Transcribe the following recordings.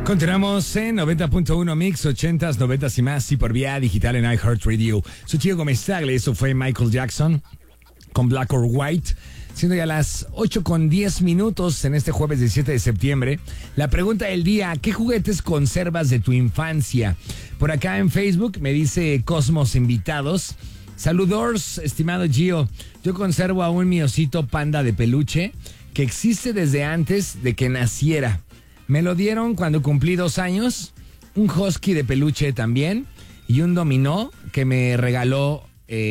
Continuamos en 90.1 Mix, 80s, 90s y más, y por vía digital en iHeartRadio. Soy Gio Gomestagle, eso fue Michael Jackson con Black or White. Siendo ya las 8:10 en este jueves 17 de septiembre. La pregunta del día: ¿qué juguetes conservas de tu infancia? Por acá en Facebook me dice Cosmos Invitados: saludos, estimado Gio. Yo conservo aún mi osito panda de peluche que existe desde antes de que naciera. Me lo dieron cuando cumplí 2 años, un husky de peluche también y un dominó que me regaló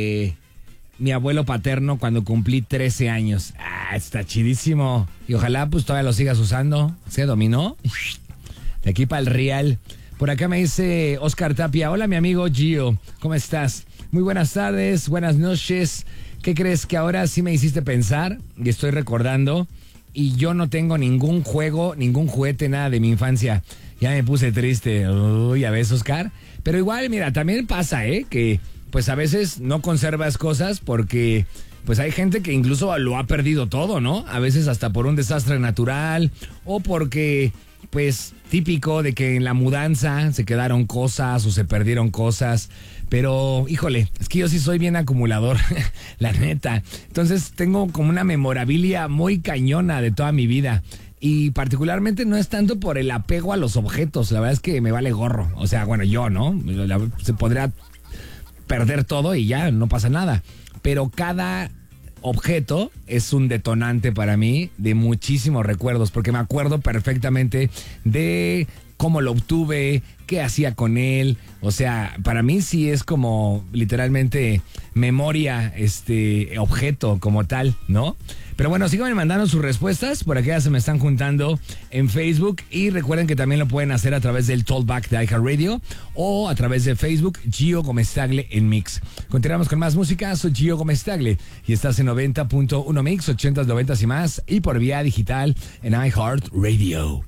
mi abuelo paterno cuando cumplí 13 años. Está chidísimo. Y ojalá pues todavía lo sigas usando. ¿Se dominó? De aquí para el real. Por acá me dice Oscar Tapia: hola mi amigo Gio, ¿cómo estás? Muy buenas tardes, buenas noches. ¿Qué crees? Que ahora sí me hiciste pensar y estoy recordando. Y yo no tengo ningún juego, ningún juguete, nada de mi infancia. Ya me puse triste. Uy, a veces, Oscar. Pero igual, mira, también pasa, que pues a veces no conservas cosas porque pues hay gente que incluso lo ha perdido todo, ¿no? A veces hasta por un desastre natural o porque, pues, típico de que en la mudanza se quedaron cosas o se perdieron cosas. Pero, híjole, es que yo sí soy bien acumulador, la neta. Entonces tengo como una memorabilia muy cañona de toda mi vida. Y particularmente no es tanto por el apego a los objetos. La verdad es que me vale gorro. O sea, bueno, yo, ¿no? Se podría perder todo y ya, no pasa nada. Pero cada objeto es un detonante para mí de muchísimos recuerdos, porque me acuerdo perfectamente de cómo lo obtuve, qué hacía con él. O sea, para mí sí es como literalmente memoria, objeto como tal, ¿no? Pero bueno, síganme mandando sus respuestas. Por acá ya se me están juntando en Facebook. Y recuerden que también lo pueden hacer a través del Talkback de iHeartRadio o a través de Facebook, Gio Gomestagle en Mix. Continuamos con más música. Soy Gio Gomestagle y estás en 90.1 Mix, 80s, 90s y más. Y por vía digital en iHeartRadio.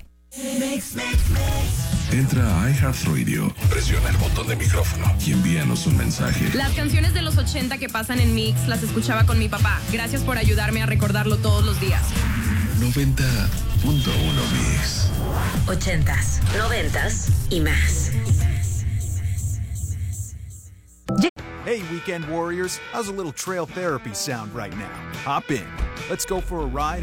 Entra a iHeartRadio, presiona el botón de micrófono y envíanos un mensaje. Las canciones de los 80 que pasan en Mix las escuchaba con mi papá. Gracias por ayudarme a recordarlo todos los días. 90.1 Mix. 80s, 90s y más. Hey, weekend warriors, how's a little trail therapy sound right now? Hop in. Let's go for a ride